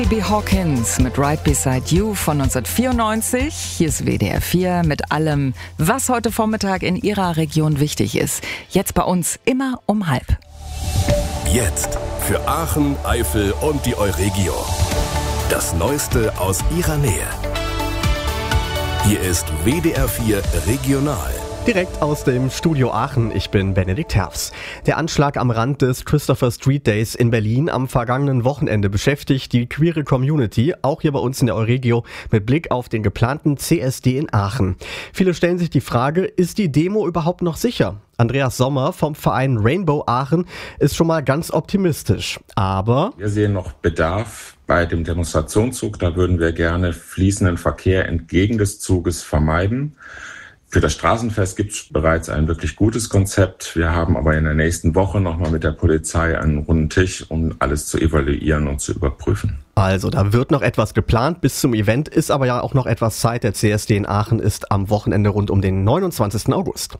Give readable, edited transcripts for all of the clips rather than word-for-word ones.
Baby Hawkins mit Right Beside You von 1994. Hier ist WDR 4 mit allem, was heute Vormittag in Ihrer Region wichtig ist. Jetzt bei uns immer um 12:30. Jetzt für Aachen, Eifel und die Euregio. Das Neueste aus Ihrer Nähe. Hier ist WDR 4 Regional. Direkt aus dem Studio Aachen, ich bin Benedikt Herfs. Der Anschlag am Rand des Christopher Street Days in Berlin am vergangenen Wochenende beschäftigt die queere Community, auch hier bei uns in der Euregio, mit Blick auf den geplanten CSD in Aachen. Viele stellen sich die Frage, ist die Demo überhaupt noch sicher? Andreas Sommer vom Verein Rainbow Aachen ist schon mal ganz optimistisch, aber wir sehen noch Bedarf bei dem Demonstrationszug. Da würden wir gerne fließenden Verkehr entgegen des Zuges vermeiden. Für das Straßenfest gibt es bereits ein wirklich gutes Konzept. Wir haben aber in der nächsten Woche nochmal mit der Polizei einen runden Tisch, um alles zu evaluieren und zu überprüfen. Also, da wird noch etwas geplant. Bis zum Event ist aber ja auch noch etwas Zeit. Der CSD in Aachen ist am Wochenende rund um den 29. August.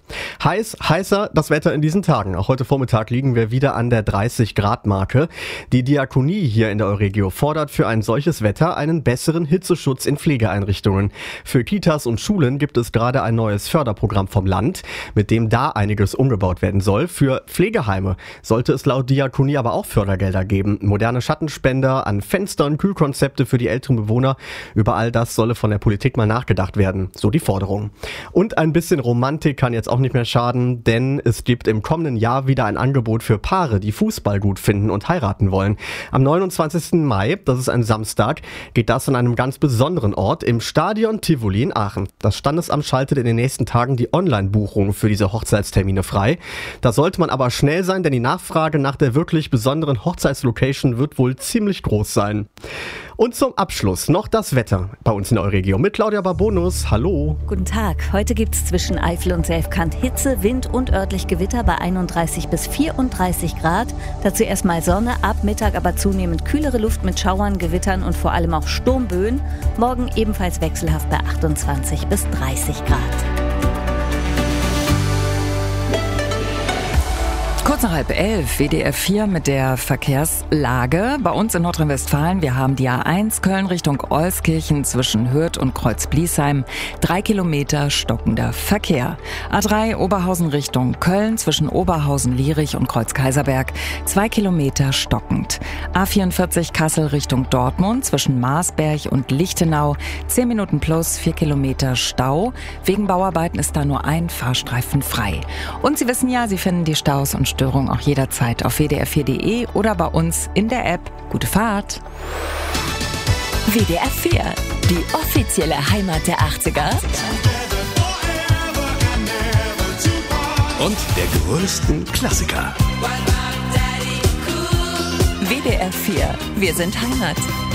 Heißer das Wetter in diesen Tagen. Auch heute Vormittag liegen wir wieder an der 30-Grad-Marke. Die Diakonie hier in der Euregio fordert für ein solches Wetter einen besseren Hitzeschutz in Pflegeeinrichtungen. Für Kitas und Schulen gibt es gerade ein neues Förderprogramm vom Land, mit dem da einiges umgebaut werden soll. Für Pflegeheime sollte es laut Diakonie aber auch Fördergelder geben. Moderne Schattenspender an Fenstern, Kühlkonzepte für die älteren Bewohner. Über all das solle von der Politik mal nachgedacht werden. So die Forderung. Und ein bisschen Romantik kann jetzt auch nicht mehr schaden, denn es gibt im kommenden Jahr wieder ein Angebot für Paare, die Fußball gut finden und heiraten wollen. Am 29. Mai, das ist ein Samstag, geht das an einem ganz besonderen Ort im Stadion Tivoli in Aachen. Das Standesamt schaltet in den nächsten Tagen die Online-Buchung für diese Hochzeitstermine frei. Da sollte man aber schnell sein, denn die Nachfrage nach der wirklich besonderen Hochzeitslocation wird wohl ziemlich groß sein. Und zum Abschluss noch das Wetter bei uns in der Euregio mit Claudia Barbonus. Hallo. Guten Tag. Heute gibt es zwischen Eifel und Selfkant Hitze, Wind und örtlich Gewitter bei 31 bis 34 Grad. Dazu erstmal Sonne, ab Mittag aber zunehmend kühlere Luft mit Schauern, Gewittern und vor allem auch Sturmböen. Morgen ebenfalls wechselhaft bei 28 bis 30 Grad. Kurz nach 10:30, WDR 4 mit der Verkehrslage. Bei uns in Nordrhein-Westfalen, wir haben die A1 Köln Richtung Euskirchen zwischen Hürth und Kreuz-Bliesheim. 3 Kilometer stockender Verkehr. A3 Oberhausen Richtung Köln zwischen Oberhausen-Lierich und Kreuz-Kaiserberg. 2 Kilometer stockend. A44 Kassel Richtung Dortmund zwischen Marsberg und Lichtenau. 10 Minuten plus 4 Kilometer Stau. Wegen Bauarbeiten ist da nur ein Fahrstreifen frei. Und Sie wissen ja, Sie finden die Staus und Störung auch jederzeit auf wdr4.de oder bei uns in der App. Gute Fahrt! WDR 4, die offizielle Heimat der 80er. Und der größten Klassiker. WDR 4, wir sind Heimat.